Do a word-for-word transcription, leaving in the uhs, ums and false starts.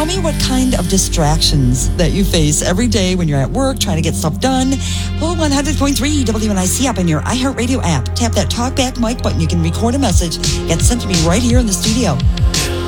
tell me what kind of distractions that you face every day when you're at work trying to get stuff done. Well, one hundred point three W N I C app in your iHeartRadio app. Tap that talkback mic button. You can record a message. Get sent to me right here in the studio.